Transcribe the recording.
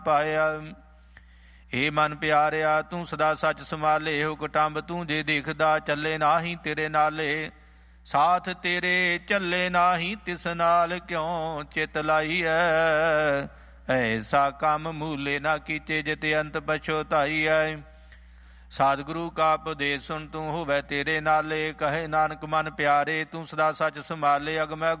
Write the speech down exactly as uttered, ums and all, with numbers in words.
ਪਾਇਆ। ਏ ਮਨ ਪਿਆਰਿਆ ਤੂੰ ਸਦਾ ਸੱਚ ਸੰਭਾਲੇ, ਹੋ ਕੁਟੰਬ ਤੂੰ ਜੇ ਦੇਖਦਾ ਚੱਲੇ ਨਾਹੀਂ ਤੇਰੇ ਨਾਲੇ। ਸਾਥ ਤੇਰੇ ਚੱਲੇ ਨਾਹੀਂ ਤਿਸ ਨਾਲ, ਕਿਉਂ ਚਿਤ ਲਾਈਐ। ਐਸਾ ਕੰਮ ਮੂਲੇ ਨਾ ਕੀਤੇ, ਜਿਤੇ ਅੰਤ ਪਛੋਤਾਈਐ। ਸਤਿਗੁਰੂ ਕਾ ਉਪਦੇਸ਼ ਸੁਣ ਤੂੰ ਹੋਵੈ ਤੇਰੇ ਨਾਲੇ, ਕਹੇ ਨਾਨਕ ਮਨ ਪਿਆਰੇ ਤੂੰ ਸਦਾ ਸੱਚ ਸੰਭਾਲੇ। ਅਗਮੈ